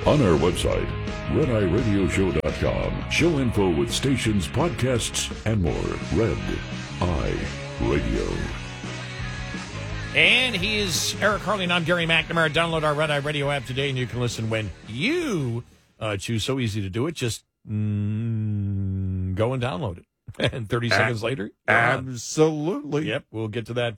On our website, RedEyeRadioShow.com. Show info with stations, podcasts, and more. Red Eye Radio. And he is Eric Harley, and I'm Gary McNamara. Download our Red Eye Radio app today, and you can listen when you choose. So easy to do it. Just go and download it. And 30 seconds later, absolutely. Yep, we'll get to that.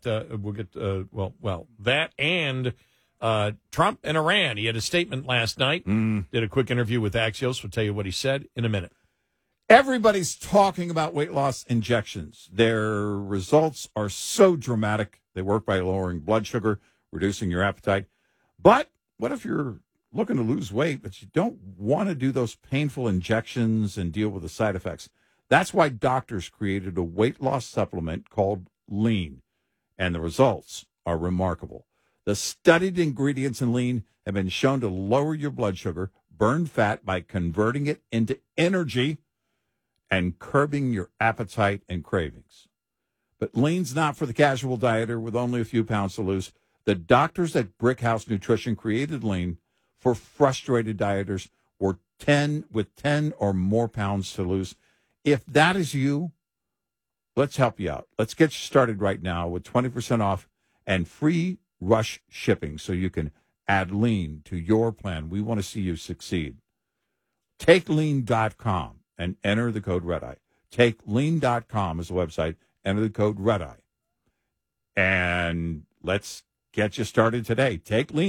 That and Trump and Iran. He had a statement last night. Did a quick interview with Axios. We'll tell you what he said in a minute. Everybody's talking about weight loss injections. Their results are so dramatic. They work by lowering blood sugar, reducing your appetite. But what if you're looking to lose weight, but you don't want to do those painful injections and deal with the side effects? That's why doctors created a weight loss supplement called Lean, and the results are remarkable. The studied ingredients in Lean have been shown to lower your blood sugar, burn fat by converting it into energy, and curbing your appetite and cravings. But Lean's not for the casual dieter with only a few pounds to lose. The doctors at Brickhouse Nutrition created Lean for frustrated dieters with 10 or more pounds to lose. If that is you, let's help you out. Let's get you started right now with 20% off and free rush shipping so you can add Lean to your plan. We want to see you succeed. TakeLean.com and enter the code REDEYE. TakeLean.com is the website. Enter the code REDEYE. And let's get you started today.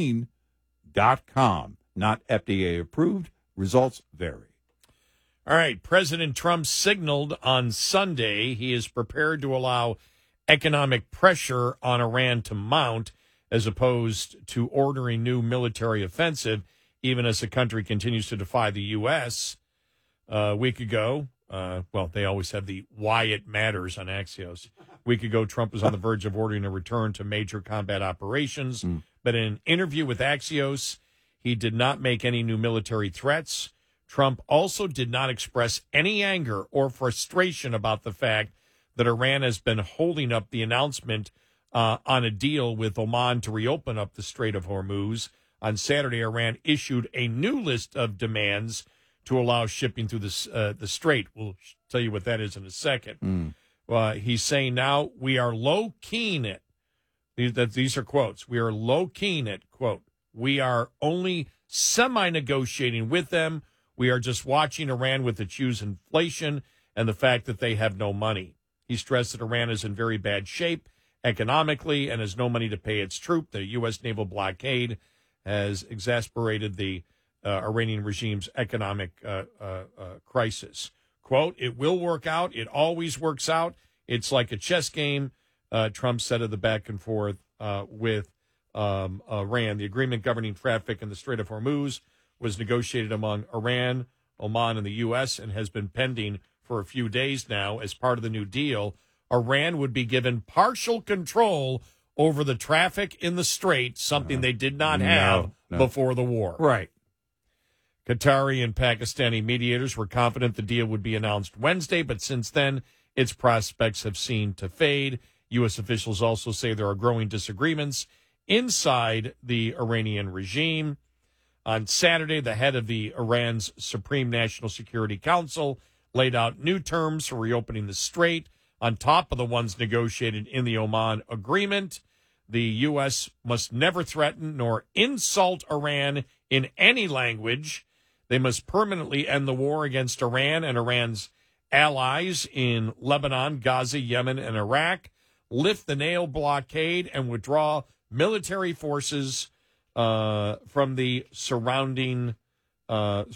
TakeLean.com. Not FDA approved. Results vary. All right. President Trump signaled on Sunday he is prepared to allow economic pressure on Iran to mount as opposed to ordering new military offensive, even as the country continues to defy the U.S. A week ago, they always have the why it matters on Axios. A week ago, Trump was on the verge of ordering a return to major combat operations. But in an interview with Axios, he did not make any new military threats. Trump also did not express any anger or frustration about the fact that Iran has been holding up the announcement on a deal with Oman to reopen up the Strait of Hormuz. On Saturday, Iran issued a new list of demands to allow shipping through the strait. We'll tell you what that is in a second. He's saying now we are low-keying it. These are quotes. We are low-keying it, quote. We are only semi-negotiating with them. We are just watching Iran with its huge inflation and the fact that they have no money. He stressed that Iran is in very bad shape economically and has no money to pay its troops. The U.S. naval blockade has exacerbated the Iranian regime's economic crisis. Quote, it will work out. It always works out. It's like a chess game, Trump said of the back and forth with Iran. The agreement governing traffic in the Strait of Hormuz was negotiated among Iran, Oman, and the U.S. and has been pending for a few days now. As part of the new deal, Iran would be given partial control over the traffic in the strait, something they did not have before the war. Right. Qatari and Pakistani mediators were confident the deal would be announced Wednesday, but since then, its prospects have seemed to fade. U.S. officials also say there are growing disagreements inside the Iranian regime. On Saturday, the head of the Iran's Supreme National Security Council laid out new terms for reopening the strait on top of the ones negotiated in the Oman agreement. The U.S. must never threaten nor insult Iran in any language. They must permanently end the war against Iran and Iran's allies in Lebanon, Gaza, Yemen, and Iraq, lift the naval blockade, and withdraw military forces from the surroundings of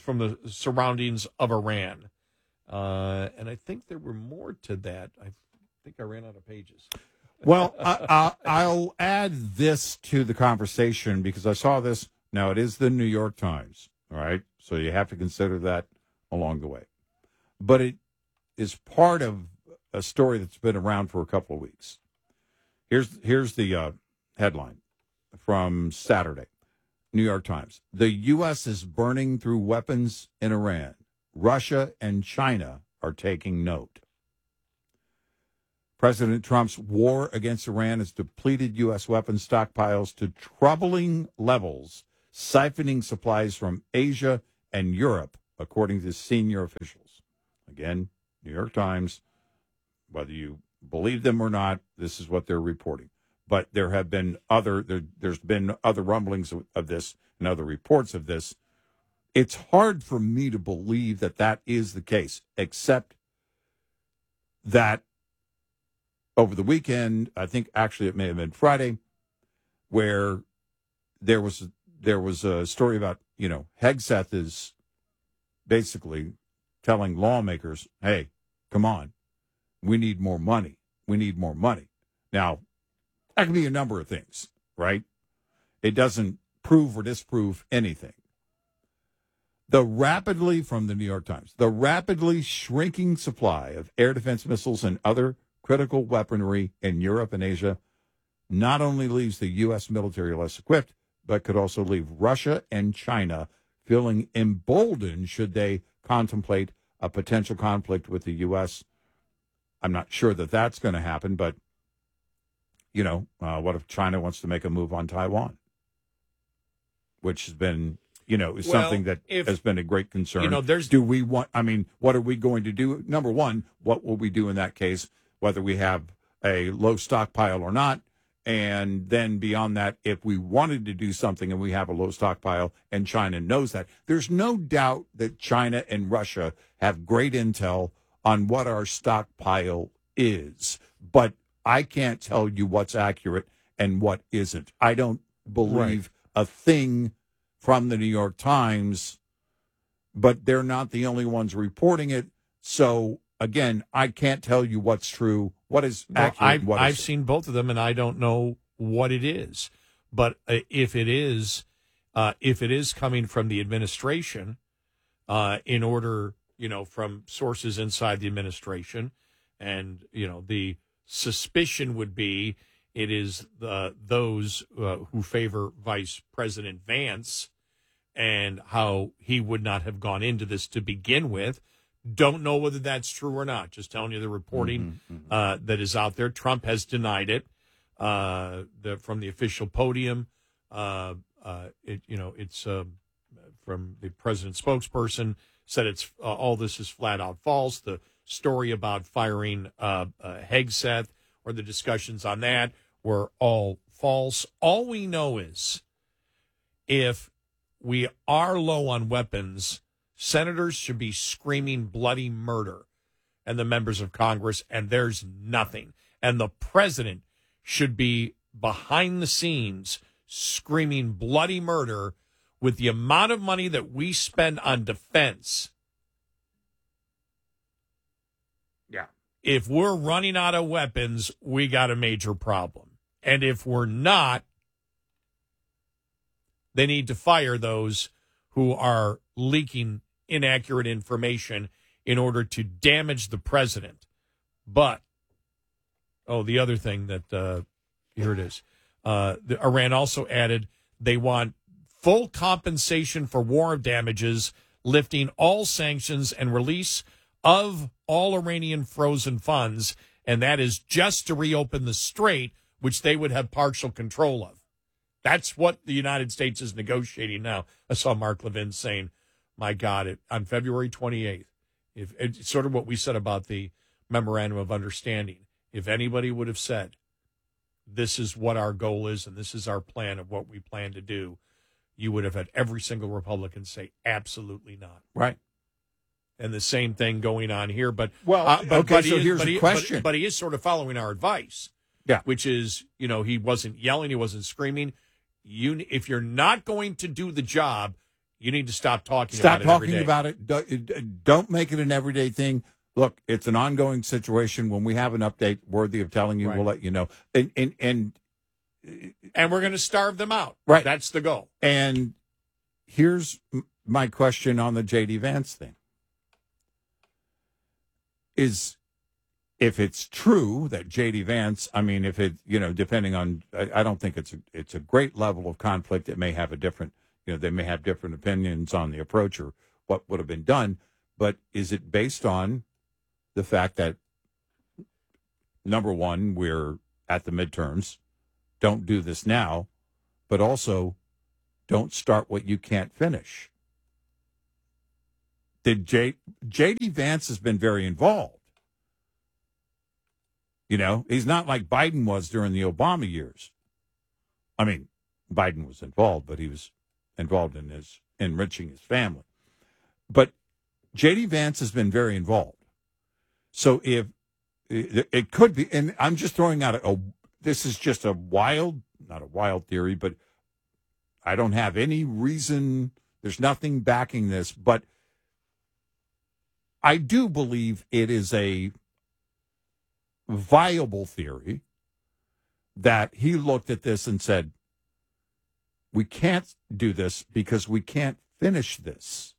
Iran. And I think there were more to that. I think I ran out of pages. Well, I'll add this to the conversation because I saw this. Now, it is the New York Times, all right? So you have to consider that along the way. But it is part of a story that's been around for a couple of weeks. Here's the headline from Saturday, New York Times. The U.S. is burning through weapons in Iran. Russia and China are taking note. President Trump's war against Iran has depleted U.S. weapons stockpiles to troubling levels siphoning supplies from Asia and Europe, according to senior officials. Again, New York Times, whether you believe them or not, this is what they're reporting. But there have been there's been other rumblings of this and other reports of this. It's hard for me to believe that that is the case, except that over the weekend, I think actually it may have been Friday, where there was a story about, Hegseth is basically telling lawmakers, hey, come on, we need more money. We need more money. Now, that can be a number of things, right? It doesn't prove or disprove anything. From the New York Times, the rapidly shrinking supply of air defense missiles and other critical weaponry in Europe and Asia not only leaves the U.S. military less equipped, but could also leave Russia and China feeling emboldened should they contemplate a potential conflict with the U.S. I'm not sure that that's going to happen, but, what if China wants to make a move on Taiwan? Which has been, is something that has been a great concern. What are we going to do? Number one, what will we do in that case, whether we have a low stockpile or not? And then beyond that, if we wanted to do something and we have a low stockpile and China knows that, there's no doubt that China and Russia have great intel on what our stockpile is. But I can't tell you what's accurate and what isn't. I don't believe a thing from the New York Times, but they're not the only ones reporting it. So, again, I can't tell you what's true, what is accurate. I've seen both of them, and I don't know what it is. But if it is coming from the administration, in order, from sources inside the administration, and the suspicion would be it is those who favor Vice President Vance and how he would not have gone into this to begin with. Don't know whether that's true or not. Just telling you the reporting that is out there. Trump has denied it from the official podium. It's from the president's spokesperson said it's all this is flat out false. The story about firing Hegseth or the discussions on that were all false. All we know is if we are low on weapons, senators should be screaming bloody murder and the members of Congress, and there's nothing. And the president should be behind the scenes screaming bloody murder with the amount of money that we spend on defense. Yeah. If we're running out of weapons, we got a major problem. And if we're not, they need to fire those who are leaking inaccurate information in order to damage the president. But, the other thing that, here it is. Iran also added they want full compensation for war damages, lifting all sanctions and release of all Iranian frozen funds, and that is just to reopen the strait, which they would have partial control of. That's what the United States is negotiating now. I saw Mark Levin saying, my God, on February 28th, if it's sort of what we said about the memorandum of understanding. If anybody would have said, this is what our goal is and this is our plan of what we plan to do, you would have had every single Republican say, absolutely not. Right. And the same thing going on here. But here's the question. But he is sort of following our advice. Yeah. Which is, he wasn't yelling, he wasn't screaming. If you're not going to do the job, you need to stop talking about it every day. Stop talking about it. Don't make it an everyday thing. Look, it's an ongoing situation. When we have an update worthy of telling you, we'll let you know. And we're going to starve them out. Right. That's the goal. And here's my question on the J.D. Vance thing. If it's true that J.D. Vance, if it, depending on, I don't think it's a great level of conflict. It may have a different, they may have different opinions on the approach or what would have been done. But is it based on the fact that, number one, we're at the midterms, don't do this now, but also Don't start what you can't finish. J.D. Vance has been very involved. You know, he's not like Biden was during the Obama years. I mean, Biden was involved, but he was involved in enriching his family. But J.D. Vance has been very involved. So if it could be, and I'm just throwing out this is just not a wild theory, but I don't have any reason. There's nothing backing this, but I do believe it is a viable theory that he looked at this and said, we can't do this because we can't finish this.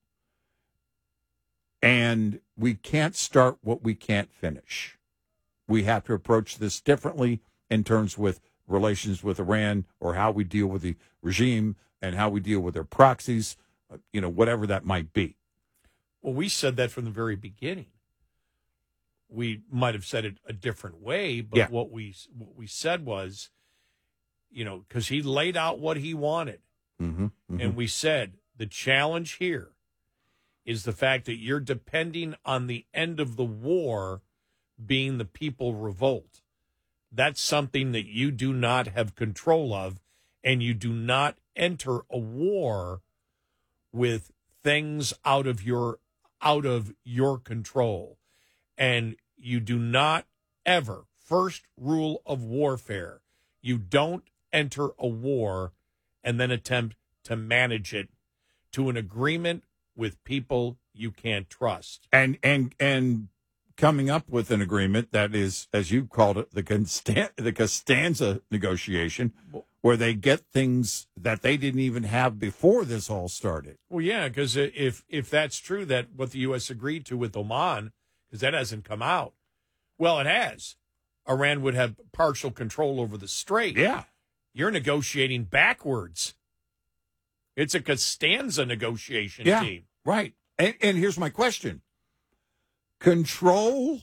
And we can't start what we can't finish. We have to approach this differently in terms with relations with Iran, or how we deal with the regime and how we deal with their proxies, whatever that might be. Well, we said that from the very beginning. We might have said it a different way, but yeah. what we said was, because he laid out what he wanted. Mm-hmm, mm-hmm. And we said the challenge here is the fact that you're depending on the end of the war being the people revolt. That's something that you do not have control of, and you do not enter a war with things out of your control. And you do not ever, first rule of warfare, you don't enter a war and then attempt to manage it to an agreement with people you can't trust. And coming up with an agreement that is, as you called it, the Costanza negotiation, where they get things that they didn't even have before this all started. Well, yeah, because if that's true, that what the U.S. agreed to with Oman, because that hasn't come out. Well, it has. Iran would have partial control over the strait. Yeah. You're negotiating backwards. It's a Costanza negotiation team. Right. And here's my question. Control,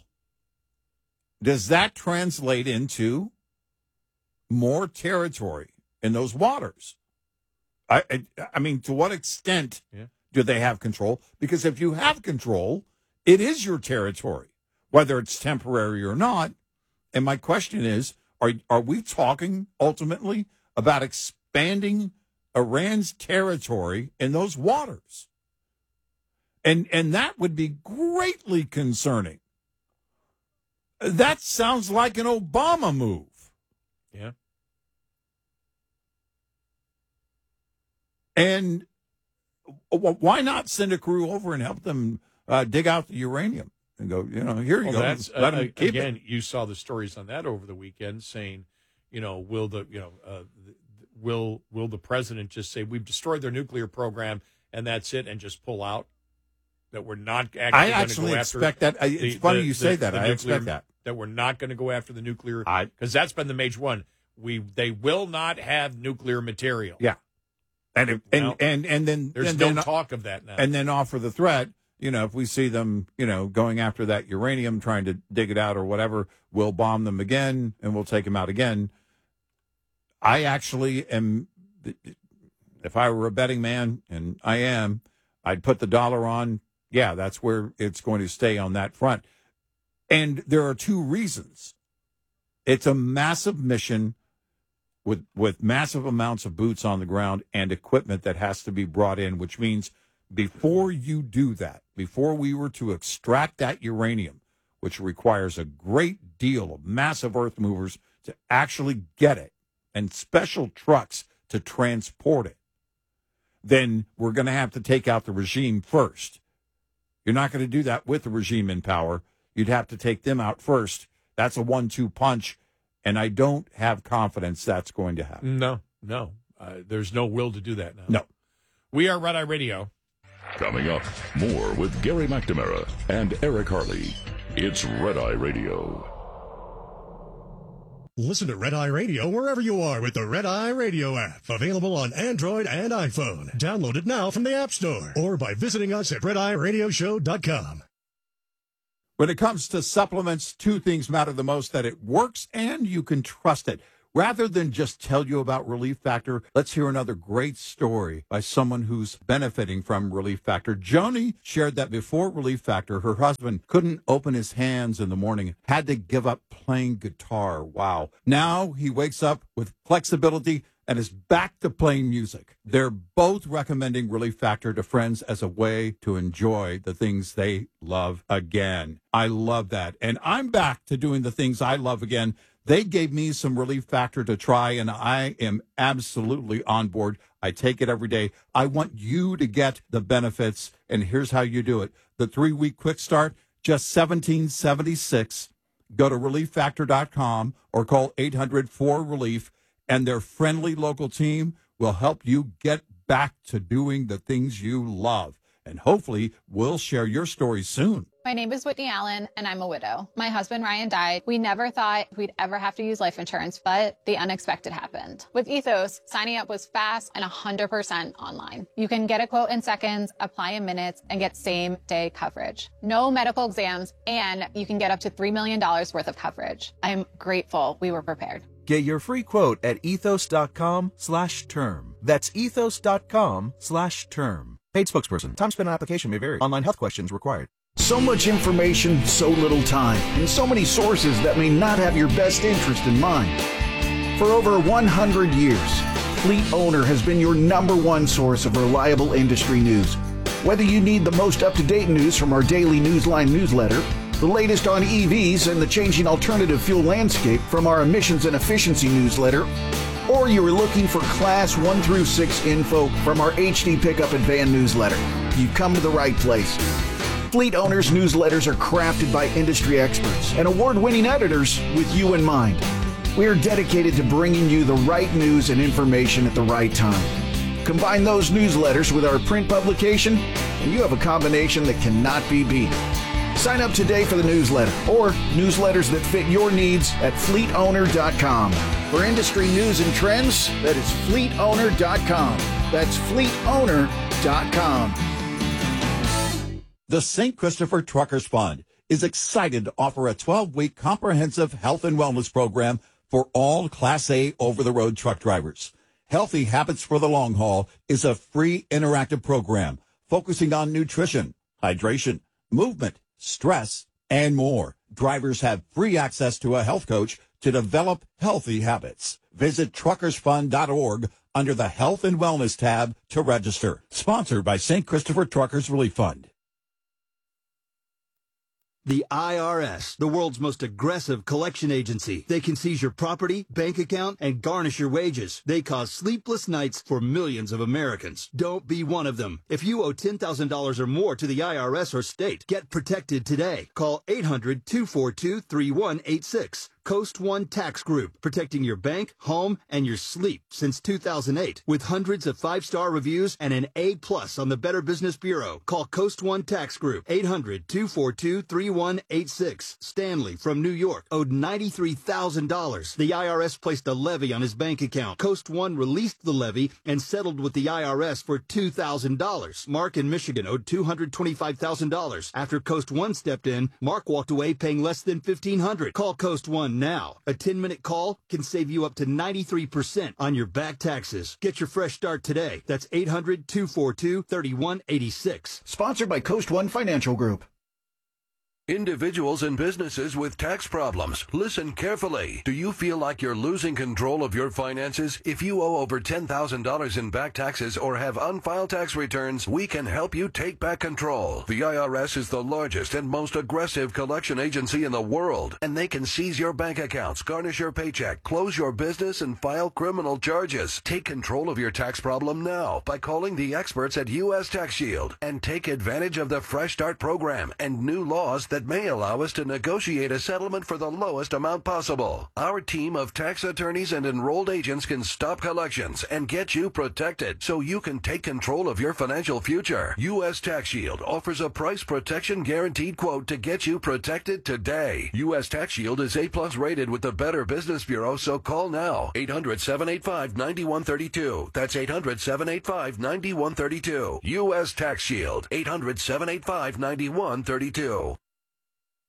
does that translate into more territory in those waters? I mean, to what extent do they have control? Because if you have control, it is your territory, whether it's temporary or not. And my question is, are we talking ultimately about expanding Iran's territory in those waters? And that would be greatly concerning. That sounds like an Obama move. Yeah. And why not send a crew over and help them dig out the uranium and go, here you go. That's, let them keep again, it. You saw the stories on that over the weekend saying, will the president just say we've destroyed their nuclear program and that's it, and just pull out? That we're not actually expect that. It's funny you say that. I expect that. That we're not going to go after the nuclear, because that's been the major one. They will not have nuclear material. Yeah, and then there's no talk of that now. And then offer the threat. If we see them, going after that uranium, trying to dig it out or whatever, we'll bomb them again and we'll take them out again. I actually am. If I were a betting man, and I am, I'd put the dollar on. Yeah, that's where it's going to stay on that front. And there are two reasons. It's a massive mission with massive amounts of boots on the ground and equipment that has to be brought in, which means before you do that, before we were to extract that uranium, which requires a great deal of massive earth movers to actually get it and special trucks to transport it, then we're going to have to take out the regime first. You're not going to do that with the regime in power. You'd have to take them out first. That's a 1-2 punch, and I don't have confidence that's going to happen. No. There's no will to do that now. No. We are Red Eye Radio. Coming up, more with Gary McNamara and Eric Harley. It's Red Eye Radio. Listen to Red Eye Radio wherever you are with the Red Eye Radio app. Available on Android and iPhone. Download it now from the App Store or by visiting us at RedEyeRadioshow.com. When it comes to supplements, two things matter the most: that it works and you can trust it. Rather than just tell you about Relief Factor, let's hear another great story by someone who's benefiting from Relief Factor. Joni shared that before Relief Factor, her husband couldn't open his hands in the morning, had to give up playing guitar. Wow. Now he wakes up with flexibility and is back to playing music. They're both recommending Relief Factor to friends as a way to enjoy the things they love again. I love that. And I'm back to doing the things I love again. They gave me some Relief Factor to try, and I am absolutely on board. I take it every day. I want you to get the benefits, and here's how you do it. The 3-week quick start, just $17.76. Go to ReliefFactor.com or call 800-4RELIEF, and their friendly local team will help you get back to doing the things you love. And hopefully, we'll share your story soon. My name is Whitney Allen, and I'm a widow. My husband, Ryan, died. We never thought we'd ever have to use life insurance, but the unexpected happened. With Ethos, signing up was fast and 100% online. You can get a quote in seconds, apply in minutes, and get same-day coverage. No medical exams, and you can get up to $3 million worth of coverage. I'm grateful we were prepared. Get your free quote at ethos.com/term. That's ethos.com/term. Paid spokesperson. Time spent on application may vary. Online health questions required. So much information, so little time, and so many sources that may not have your best interest in mind. For over 100 years, Fleet Owner has been your #1 source of reliable industry news. Whether you need the most up-to-date news from our daily Newsline newsletter, the latest on EVs and the changing alternative fuel landscape from our emissions and efficiency newsletter, or you are looking for Class 1 through 6 info from our HD Pickup and Van newsletter, you've come to the right place. Fleet Owners newsletters are crafted by industry experts and award-winning editors with you in mind. We are dedicated to bringing you the right news and information at the right time. Combine those newsletters with our print publication, and you have a combination that cannot be beat. Sign up today for the newsletter or newsletters that fit your needs at fleetowner.com. For industry news and trends, that is fleetowner.com. That's fleetowner.com. The St. Christopher Truckers Fund is excited to offer a 12-week comprehensive health and wellness program for all Class A over-the-road truck drivers. Healthy Habits for the Long Haul is a free interactive program focusing on nutrition, hydration, movement, stress, and more. Drivers have free access to a health coach to develop healthy habits. Visit truckersfund.org under the Health and Wellness tab to register. Sponsored by St. Christopher Truckers Relief Fund. The IRS, the world's most aggressive collection agency. They can seize your property, bank account, and garnish your wages. They cause sleepless nights for millions of Americans. Don't be one of them. If you owe $10,000 or more to the IRS or state, get protected today. Call 800-242-3186. Coast One Tax Group, protecting your bank, home, and your sleep since 2008. With hundreds of 5-star reviews and an A+ on the Better Business Bureau. Call Coast One Tax Group, 800-242-3186. Stanley from New York owed $93,000. The IRS placed a levy on his bank account. Coast One released the levy and settled with the IRS for $2,000. Mark in Michigan owed $225,000. After Coast One stepped in, Mark walked away paying less than $1,500. Call Coast One now. A 10-minute call can save you up to 93% on your back taxes. Get your fresh start today. That's 800-242-3186. Sponsored by Coast One Financial Group. Individuals and businesses with tax problems, listen carefully. Do you feel like you're losing control of your finances? If you owe over $10,000 in back taxes or have unfiled tax returns, we can help you take back control. The IRS is the largest and most aggressive collection agency in the world, and they can seize your bank accounts, garnish your paycheck, close your business, and file criminal charges. Take control of your tax problem now by calling the experts at U.S. Tax Shield and take advantage of the Fresh Start program and new laws that may allow us to negotiate a settlement for the lowest amount possible. Our team of tax attorneys and enrolled agents can stop collections and get you protected so you can take control of your financial future. U.S. Tax Shield offers a price protection guaranteed quote to get you protected today. U.S. Tax Shield is A+ rated with the Better Business Bureau, so call now. 800-785-9132. That's 800-785-9132. U.S. Tax Shield. 800-785-9132.